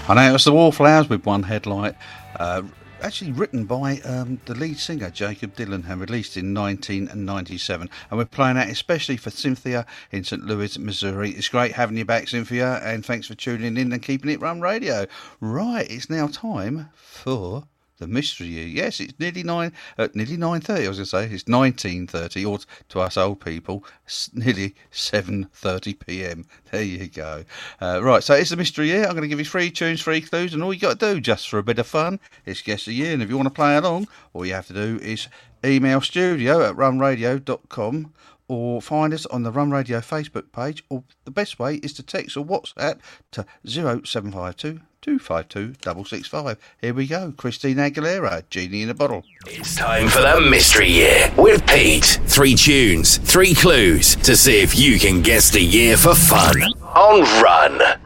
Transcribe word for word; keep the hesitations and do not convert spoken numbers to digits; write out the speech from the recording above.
I know it was the Wallflowers with One Headlight, uh, actually written by um, the lead singer Jakob Dylan and released in nineteen ninety-seven. And we're playing that especially for Cynthia in Saint Louis, Missouri. It's great having you back, Cynthia, and thanks for tuning in and keeping it Rum Radio. Right, it's now time for the Mystery Year. Yes, it's nearly nine, uh, nearly nine thirty. I was going to say it's nineteen thirty, or to us old people, it's nearly seven thirty p m. There you go. Uh, right, so it's the Mystery Year. I'm going to give you three tunes, three clues, and all you got to do, just for a bit of fun, is guess the year. And if you want to play along, all you have to do is email studio at rum radio dot com. Or find us on the Rum Radio Facebook page, or the best way is to text or WhatsApp to zero seven five two, two five two, six six five. Here we go, Christina Aguilera, Genie in a Bottle. It's time for the Mystery Year with Pete. Three tunes, three clues to see if you can guess the year for fun on Run.